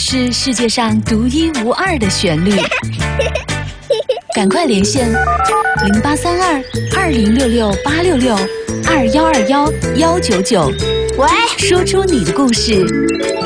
是世界上独一无二的旋律。赶快连线083220668662121199， 喂， 说出你的故事。